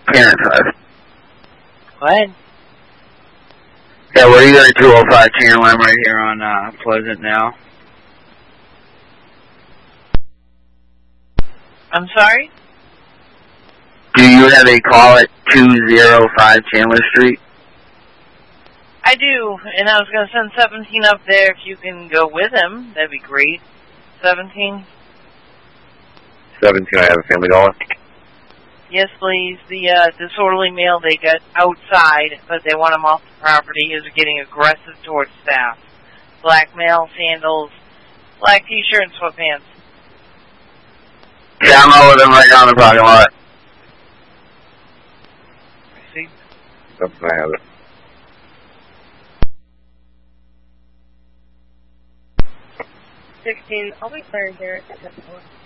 Parenthood. What? Yeah, we're either 205 channel. I'm right here on Pleasant now. I'm sorry? Do you have a call at 205 Chandler Street? I do, and I was going to send 17 up there. If you can go with him, that'd be great. 17? 17, I have a family dollar. Yes, please. The disorderly male they got outside, but they want him off the property, is getting aggressive towards staff. Black male, sandals, black t-shirt, and sweatpants. Yeah, I'm over them right now in the parking lot. I see. I have it. 16, I'll be clearing here at 10:04.